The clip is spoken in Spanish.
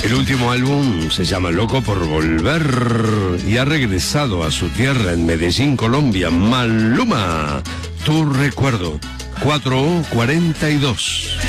El último álbum se llama Loco por Volver y ha regresado a su tierra en Medellín, Colombia. Maluma, Tu Recuerdo, 4:42.